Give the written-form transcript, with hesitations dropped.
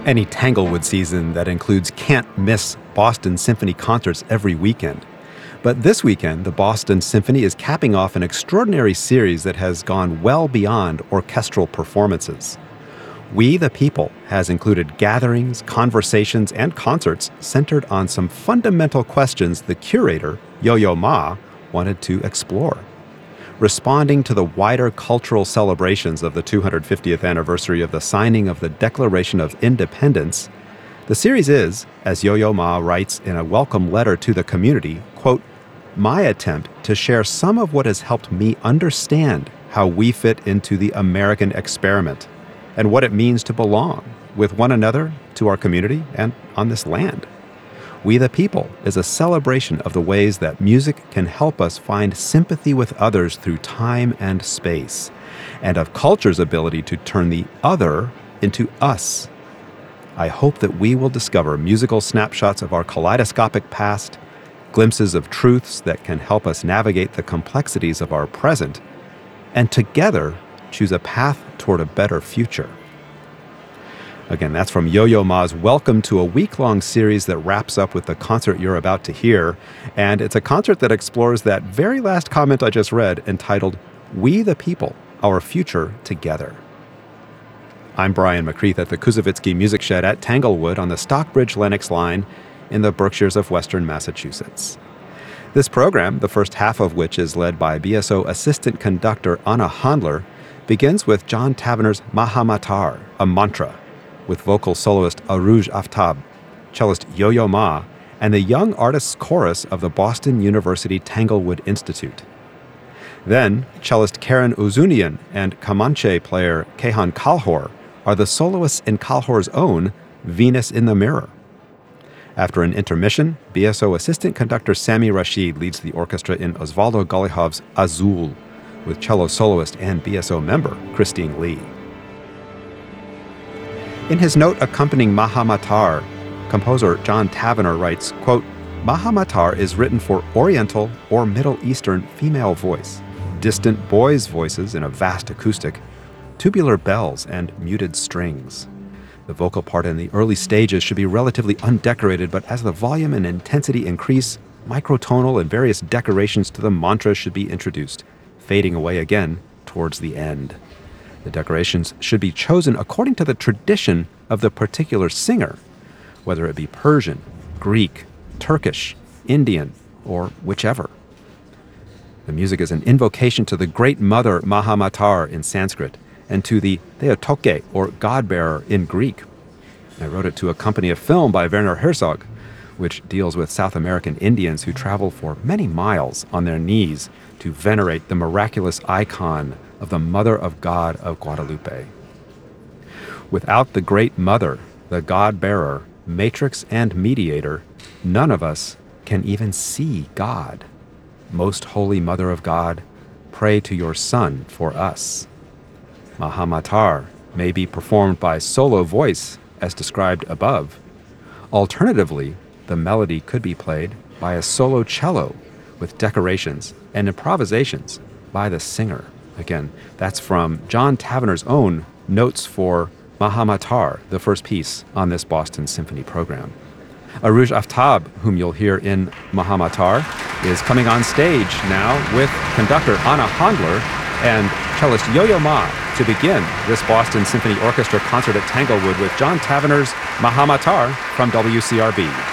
any Tanglewood season that includes can't-miss Boston Symphony concerts every weekend. But this weekend, the Boston Symphony is capping off an extraordinary series that has gone well beyond orchestral performances. We the People has included gatherings, conversations, and concerts centered on some fundamental questions the curator, Yo-Yo Ma, wanted to explore. Responding to the wider cultural celebrations of the 250th anniversary of the signing of the Declaration of Independence, the series is, as Yo-Yo Ma writes in a welcome letter to the community, quote, my attempt to share some of what has helped me understand how we fit into the American experiment and what it means to belong with one another, to our community, and on this land. We the People is a celebration of the ways that music can help us find sympathy with others through time and space, and of culture's ability to turn the other into us. I hope that we will discover musical snapshots of our kaleidoscopic past, glimpses of truths that can help us navigate the complexities of our present, and together choose a path toward a better future. Again, that's from Yo-Yo Ma's Welcome to a week-long series that wraps up with the concert you're about to hear. And it's a concert that explores that very last comment I just read, entitled, We the People, Our Future Together. I'm Brian McCreath at the Kuzovitsky Music Shed at Tanglewood on the Stockbridge-Lenox line in the Berkshires of Western Massachusetts. This program, the first half of which is led by BSO assistant conductor Anna Handler, begins with John Tavener's Maha Matar, a mantra, with vocal soloist Aruj Aftab, cellist Yo-Yo Ma, and the Young Artists Chorus of the Boston University Tanglewood Institute. Then, cellist Karen Uzunian and Comanche player Kehan Kalhor are the soloists in Kalhor's own Venus in the Mirror. After an intermission, BSO assistant conductor Sami Rashid leads the orchestra in Osvaldo Golijov's Azul, with cello soloist and BSO member Christine Lee. In his note accompanying Maha Matar, composer John Tavener writes, quote, Maha Matar is written for Oriental or Middle Eastern female voice, distant boys' voices in a vast acoustic, tubular bells, and muted strings. The vocal part in the early stages should be relatively undecorated, but as the volume and intensity increase, microtonal and various decorations to the mantra should be introduced, fading away again towards the end. The decorations should be chosen according to the tradition of the particular singer, whether it be Persian, Greek, Turkish, Indian, or whichever. The music is an invocation to the Great Mother Maha Matar in Sanskrit and to the Theotoke, or God-bearer, in Greek. I wrote it to accompany a film by Werner Herzog, which deals with South American Indians who travel for many miles on their knees to venerate the miraculous icon of the Mother of God of Guadalupe. Without the Great Mother, the God-bearer, matrix and mediator, none of us can even see God. Most Holy Mother of God, pray to your Son for us. Maha Matar may be performed by solo voice, as described above. Alternatively, the melody could be played by a solo cello with decorations and improvisations by the singer. Again, that's from John Tavener's own Notes for Maha Matar, the first piece on this Boston Symphony program. Aruj Aftab, whom you'll hear in Maha Matar, is coming on stage now with conductor Anna Handler and cellist Yo-Yo Ma to begin this Boston Symphony Orchestra concert at Tanglewood with John Tavener's Maha Matar from WCRB.